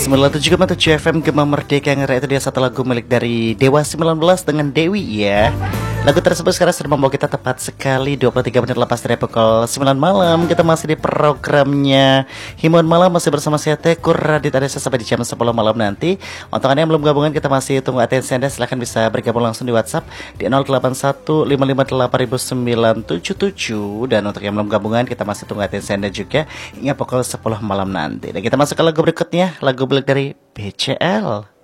97,7 FM Gema Merdeka Ngera, itu dia satu lagu milik dari Dewa 19 dengan Dewi ya. Lagu tersebut sekarang sudah membawa kita tepat sekali 23 menit lepas dari pukul 9 malam. Kita masih di programnya Himbauan Malam, masih bersama saya Tekur Radit Adesa sampai di jam 10 malam nanti. Untuk Anda yang belum gabungan, kita masih tunggu atensi Anda. Silahkan bisa bergabung langsung di WhatsApp di 0815588977. Dan untuk yang belum gabungan, kita masih tunggu atensi Anda juga hingga pukul 10 malam nanti. Dan kita masuk ke lagu berikutnya, lagu milik dari BCL.